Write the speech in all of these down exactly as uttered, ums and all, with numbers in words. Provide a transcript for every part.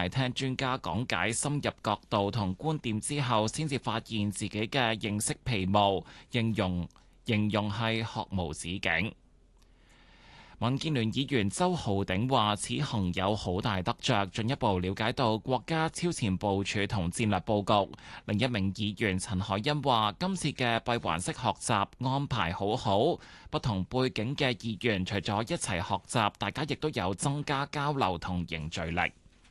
排聽專家講解深入角度同觀點之後，先至發現自己嘅認識皮毛，形容形容係學無止境。民建聯議員周浩鼎話：此行有好大得着，進一步了解到國家超前部署同戰略佈局。另一名議員陳海欣話：今次嘅閉環式學習安排好好，不同背景嘅議員除咗一齊學習，大家亦都有增加交流同凝聚力。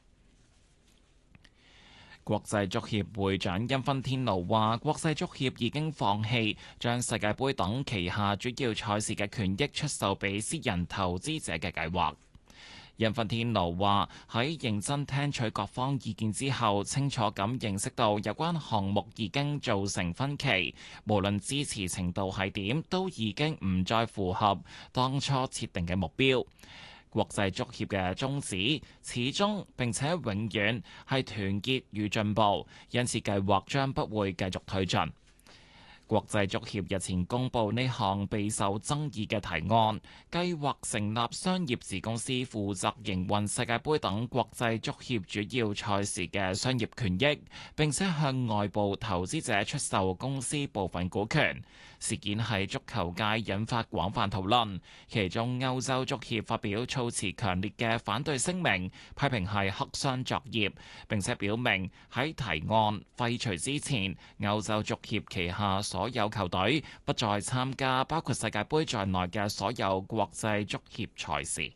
國際足協會長因芬天奴話：國際足協已經放棄將世界盃等旗下主要賽事嘅權益出售俾私人投資者嘅計劃。因芬天奴話：喺認真聽取各方意見之後，清楚咁認識到有關項目已經造成分歧，無論支持程度係點，都已經唔再符合當初設定嘅目標。國際足協嘅宗旨始終並且永遠係團結與進步，因此計劃將不會繼續推進。國際足協日前公布呢項備受爭議嘅提案，計劃成立商業子公司，負責營運世界盃等國際足協主要賽事嘅商業權益，並且向外部投資者出售公司部分股權。事件喺足球界引發廣泛討論，其中歐洲足協發表措辭強烈嘅反對聲明，批評係黑箱作業，並且表明喺提案廢除之前，歐洲足協旗下所有球隊不再參加包括世界盃在內嘅所有國際足協賽事。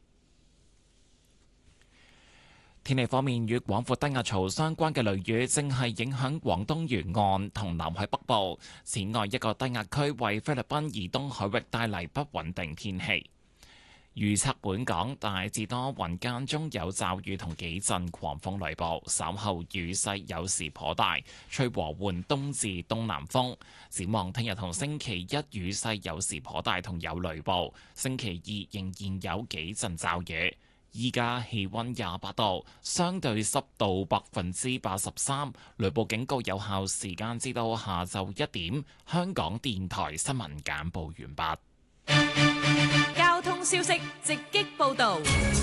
天氣方面，與廣闊低壓槽相關嘅雷雨正係影響廣東沿岸同南海北部。此外，一個低壓區為菲律賓以東海域帶嚟不穩定天氣。預測本港大致多雲間中有驟雨同幾陣狂風雷暴，稍後雨勢有時頗大，吹和緩東至東南風。展望聽日同星期一雨勢有時頗大同有雷暴，星期二仍然有幾陣驟雨。依家氣溫廿八度，相對濕度百分之八十三，雷暴警告有效時間至到下晝一點。香港電台新聞簡報完畢。 交通消息直擊報道。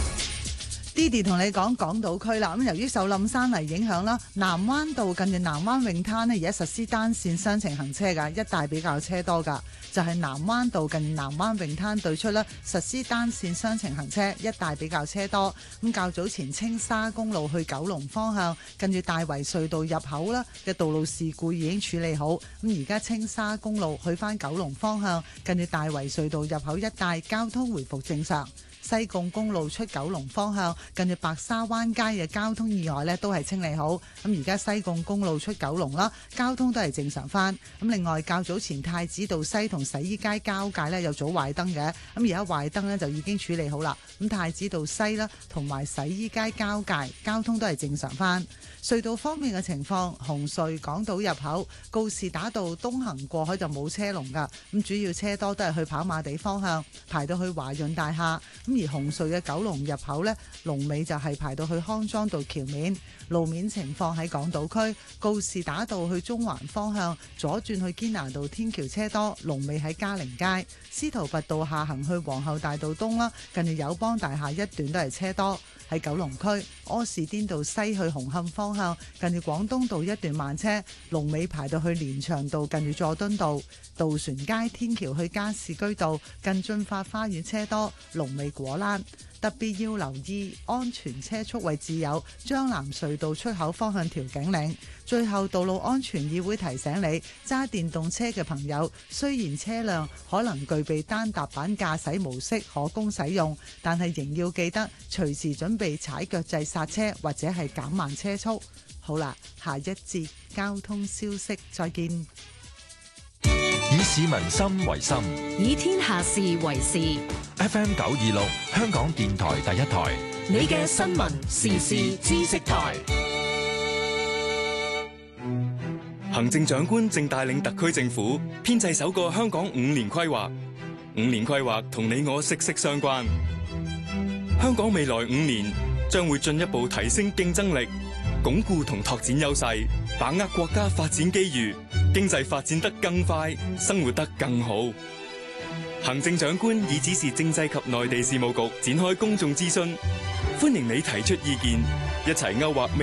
Didi 同你講港島區啦，咁由於受冧山泥影響啦，南灣道近住南灣泳灘呢，而家實施單線雙程行車㗎，一帶比較車多㗎，就係、是、南灣道近南灣泳灘對出啦，實施單線雙程行車，一帶比較車多。咁較早前青沙公路去九龍方向，近住大圍隧道入口啦嘅道路事故已經處理好，咁而家青沙公路去返九龍方向，近住大圍隧道入口一帶交通回復正常。西貢公路出九龍方向，近住白沙灣街嘅交通意外呢都係清理好。咁而家西貢公路出九龍啦，交通都係正常翻。咁另外較早前太子道西同洗衣街交界呢有早壞燈嘅，咁而家壞燈呢就已經處理好啦。咁太子道西啦同埋洗衣街交界交通都係正常翻。隧道方面嘅情況，紅隧港島入口告士打道東行過海就冇車龍噶，咁主要車多都係去跑馬地方向，排到去華潤大廈。咁而紅隧嘅九龍入口呢，龍尾就係排到去康莊道橋面。路面情況喺港島區告士打道去中環方向左轉去堅拿道天橋車多，龍尾喺嘉寧街。司徒拔道下行去皇后大道東啦，近住友邦大廈一段都係車多。喺九龍區柯士甸道西去紅磡方向，近住廣東道一段慢車，龍尾排到去連翔道近住佐敦道。渡船街天橋去加士居道近駿發花園車多，龍尾果欄。特別要留意安全車速位置有將藍隧道出口方向調景嶺。最後，道路安全議會提醒你，揸電動車嘅朋友，雖然車輛可能具備單踏板駕駛模式可供使用，但係仍要記得隨時準備踩腳掣剎車或者係減慢車速。好啦，下一節交通消息再見。 以市民心為心， 以天下事為事。 F M 九二六，香港電台第一台， 你嘅新聞時事知識台。 行政長官正帶領特區政府編製首個香港五年規劃。五年規劃同你我息息相關。香港未來五年將會進一步提升競爭力，鞏固同拓展優勢，把握國家發展機遇，經濟發展得更快，生活得更好。行政長官已指示政制及內地事務局展開公眾諮詢，歡迎你提出意見，一齊勾畫未